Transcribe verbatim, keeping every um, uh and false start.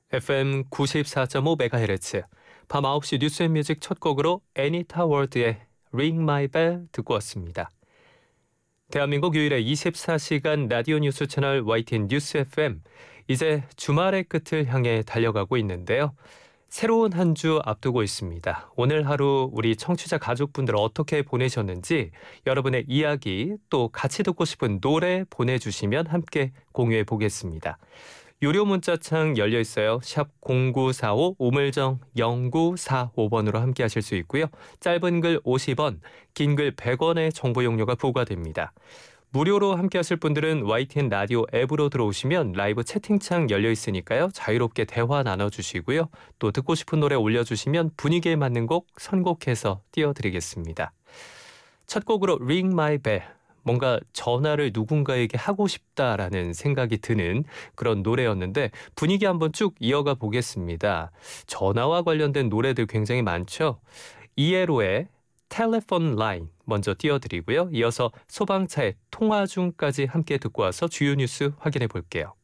에프엠 구십사 점 오 메가헤르츠 밤 아홉 시 뉴스 앤 뮤직 첫 곡으로 애니타 월드의 Ring My Bell 듣고 왔습니다. 대한민국 유일의 이십사 시간 라디오 뉴스 채널 와이티엔 뉴스 에프엠. 이제 주말의 끝을 향해 달려가고 있는데요. 새로운 한 주 앞두고 있습니다. 오늘 하루 우리 청취자 가족분들 어떻게 보내셨는지 여러분의 이야기 또 같이 듣고 싶은 노래 보내주시면 함께 공유해 보겠습니다. 유료 문자창 열려 있어요. 샵 공구사오 우물정 영구사오 번으로 함께 하실 수 있고요. 짧은 글 오십 원, 긴 글 백 원의 정보 용료가 부과됩니다. 무료로 함께 하실 분들은 와이티엔 라디오 앱으로 들어오시면 라이브 채팅창 열려 있으니까요. 자유롭게 대화 나눠주시고요. 또 듣고 싶은 노래 올려주시면 분위기에 맞는 곡 선곡해서 띄워드리겠습니다. 첫 곡으로 Ring My Bell. 뭔가 전화를 누군가에게 하고 싶다라는 생각이 드는 그런 노래였는데 분위기 한번 쭉 이어가 보겠습니다. 전화와 관련된 노래들 굉장히 많죠. 이에로의 텔레폰 라인 먼저 띄워드리고요. 이어서 소방차의 통화 중까지 함께 듣고 와서 주요 뉴스 확인해 볼게요.